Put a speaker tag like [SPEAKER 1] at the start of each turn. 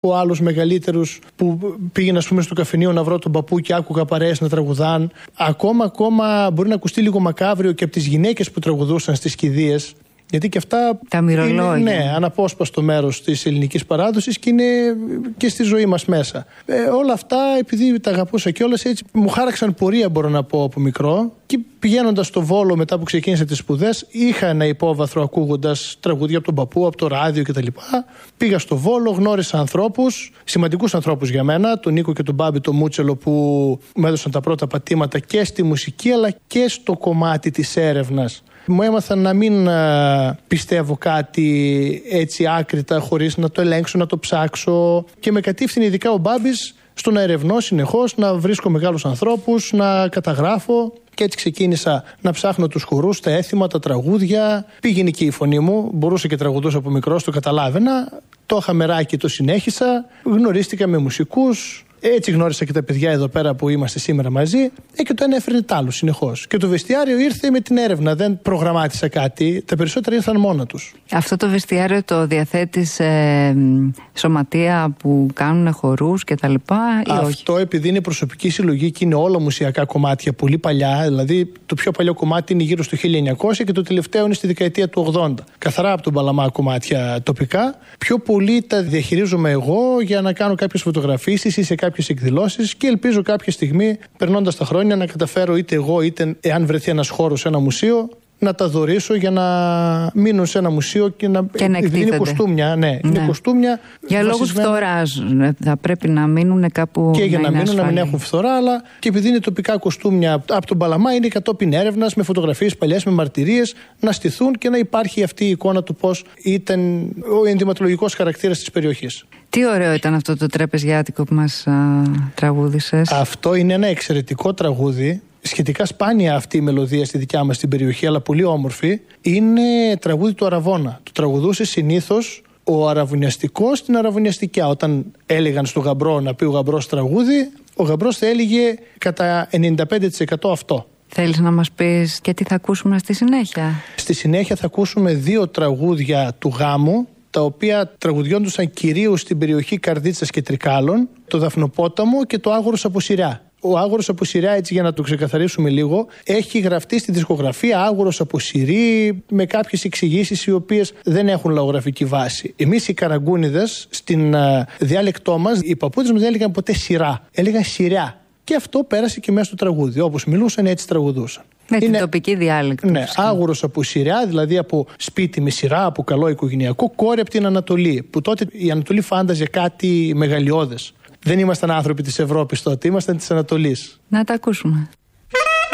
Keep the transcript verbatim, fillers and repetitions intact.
[SPEAKER 1] Ο άλλος μεγαλύτερος που πήγαινε, ας πούμε, στο καφενείο να βρω τον παππού και άκουγα παρέες να τραγουδάν. Ακόμα, ακόμα μπορεί να ακουστεί λίγο μακάβριο και από τις γυναίκες που τραγουδούσαν στις κηδείες. Γιατί και αυτά
[SPEAKER 2] τα μυρολόγια.
[SPEAKER 1] Είναι, ναι, αναπόσπαστο μέρος της ελληνικής παράδοσης και είναι και στη ζωή μας μέσα. Ε, όλα αυτά, επειδή τα αγαπούσα κιόλας, έτσι μου χάραξαν πορεία, μπορώ να πω, από μικρό. Και πηγαίνοντας στο Βόλο μετά που ξεκίνησα τις σπουδές, είχα ένα υπόβαθρο ακούγοντας τραγούδια από τον παππού, από το ράδιο κτλ. Πήγα στο Βόλο, γνώρισα ανθρώπους, σημαντικούς ανθρώπους για μένα, τον Νίκο και τον Μπάμπη, τον Μούτσελο, που μου έδωσαν τα πρώτα πατήματα και στη μουσική αλλά και στο κομμάτι της έρευνας. Μου έμαθαν να μην α, πιστεύω κάτι έτσι άκρητα, χωρίς να το ελέγξω, να το ψάξω, και με κατήφθηνε ειδικά ο Μπάμπης στο να ερευνώ συνεχώς, να βρίσκω μεγάλους ανθρώπους, να καταγράφω, και έτσι ξεκίνησα να ψάχνω τους χορούς, τα έθιμα, τα τραγούδια. Πήγαινε και η φωνή μου, μπορούσα και τραγουδούσα από μικρός, το καταλάβαινα, το είχα μεράκι, το συνέχισα, γνωρίστηκα με μουσικούς. Έτσι γνώρισα και τα παιδιά εδώ πέρα που είμαστε σήμερα μαζί, ε, και το ένα έφερνε τ' άλλο συνεχώς. Και το βεστιάριο ήρθε με την έρευνα, δεν προγραμμάτισα κάτι, τα περισσότερα ήρθαν μόνα τους. Αυτό το βεστιάριο το διαθέτει σε σωματεία που κάνουν χορούς και τα λοιπά, ή όχι? Αυτό, επειδή είναι προσωπική συλλογή και είναι όλα μουσιακά κομμάτια πολύ παλιά, δηλαδή το πιο παλιό κομμάτι είναι γύρω στο χίλια εννιακόσια και το τελευταίο είναι στη δεκαετία του ογδόντα. Καθαρά από τον Παλαμά κομμάτια τοπικά. Πιο πολύ τα διαχειρίζομαι εγώ για να κάνω κάποιες φωτογραφίσεις ή σε κάποιες εκδηλώσεις, και ελπίζω κάποια στιγμή, περνώντας τα χρόνια, να καταφέρω είτε εγώ είτε εάν βρεθεί ένας χώρος σε ένα μουσείο, να τα δωρήσω για να μείνουν σε ένα μουσείο και να,
[SPEAKER 2] και να
[SPEAKER 1] είναι κοστούμια. Ναι, ναι. Είναι κοστούμια
[SPEAKER 2] για λόγους φθοράς θα πρέπει να μείνουν κάπου.
[SPEAKER 1] Και για να,
[SPEAKER 2] να
[SPEAKER 1] μείνουν,
[SPEAKER 2] ασφαλή.
[SPEAKER 1] να μην έχουν φθορά, αλλά και επειδή είναι τοπικά κοστούμια από τον Παλαμά, είναι κατόπιν έρευνας, με φωτογραφίες παλιές, με μαρτυρίες, να στηθούν και να υπάρχει αυτή η εικόνα του πώς ήταν ο ενδυματολογικός χαρακτήρας της περιοχής.
[SPEAKER 2] Τι ωραίο ήταν αυτό το τραπεζιάτικο που μας α, τραγούδησες.
[SPEAKER 1] Αυτό είναι ένα εξαιρετικό τραγούδι. Σχετικά σπάνια αυτή η μελωδία στη δικιά μας την περιοχή, αλλά πολύ όμορφη. Είναι τραγούδι του Αραβώνα. Το τραγουδούσε συνήθως ο αραβωνιαστικός στην αραβωνιαστικιά. Όταν έλεγαν στο γαμπρό να πει ο γαμπρός τραγούδι, ο γαμπρός θα έλεγε κατά ενενήντα πέντε τοις εκατό αυτό.
[SPEAKER 2] Θέλεις να μας πεις και τι θα ακούσουμε στη συνέχεια?
[SPEAKER 1] Στη συνέχεια θα ακούσουμε δύο τραγούδια του γάμου, τα οποία τραγουδιόντουσαν κυρίως στην περιοχή Καρδίτσας και Τρικάλων, το Δαφνοπόταμο και το Άγορος από Σειρά. Ο Άγορος από Σειρά, έτσι για να το ξεκαθαρίσουμε λίγο, έχει γραφτεί στη δισκογραφία Άγορος από Σειρή με κάποιες εξηγήσεις οι οποίες δεν έχουν λαογραφική βάση. Εμείς οι Καραγκούνιδες, στην uh, διάλεκτό μας, οι παππούδες μας δεν έλεγαν ποτέ Σειρά, έλεγαν Σειρά. Και αυτό πέρασε και μέσα στο τραγούδι. Όπως μιλούσαν, έτσι τραγουδούσαν.
[SPEAKER 2] Με είναι, την τοπική διάλεκτο.
[SPEAKER 1] Ναι, Άγορος από Σειρά, δηλαδή από σπίτι με σειρά, από καλό οικογενειακό, κόρη από την Ανατολή. Που τότε η Ανατολή φάνταζε κάτι μεγαλειώδες. Δεν ήμασταν άνθρωποι της Ευρώπης τότε, ήμασταν της Ανατολής.
[SPEAKER 2] Να τα ακούσουμε.